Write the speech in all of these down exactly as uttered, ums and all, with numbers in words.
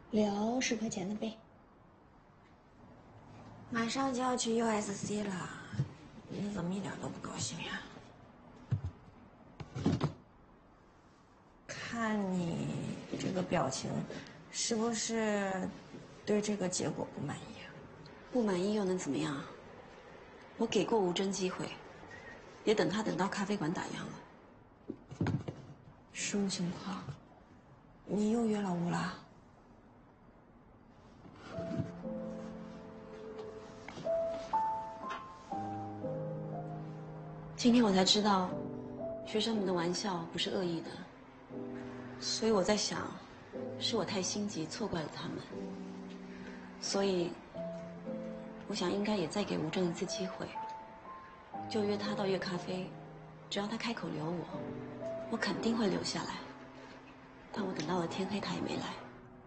聊十块钱的呗。 马上就要去 U S C 了，你怎么一点都不高兴呀？看你这个表情，是不是对这个结果不满意啊？ 不满意又能怎么样？我给过吴真机会，也等他等到咖啡馆打烊了。 什么情况？你又约老吴了？ 今天我才知道，学生们的玩笑不是恶意的，所以我在想，是我太心急，错怪了他们。所以，我想应该也再给吴正一次机会，就约他到月咖啡，只要他开口留我，我肯定会留下来。但我等到了天黑，他也没来。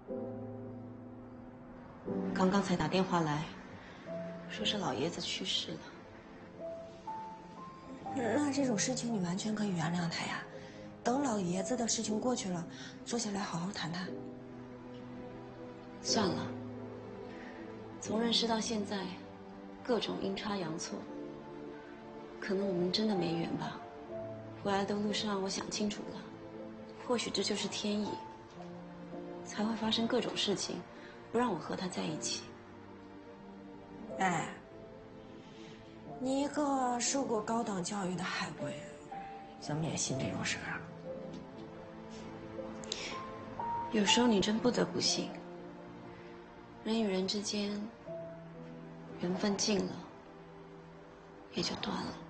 刚刚才打电话来，说是老爷子去世了。 那这种事情你完全可以原谅他呀，等老爷子的事情过去了，坐下来好好谈谈。 算了，从认识到现在，各种阴差阳错，可能我们真的没缘吧。回来的路上，我想清楚了，或许这就是天意，才会发生各种事情，不让我和他在一起。 哎，你一个受过高等教育的海归，怎么也信这种事啊？ 有时候你真不得不信，人与人之间缘分尽了，也就断了。